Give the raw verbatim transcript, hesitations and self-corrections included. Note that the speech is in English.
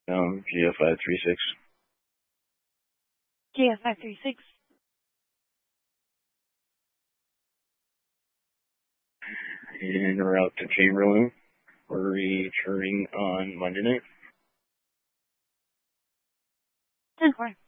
Um, G F five three six. G F five three six. En route to Chamberlain. We're returning on Monday night. ten four.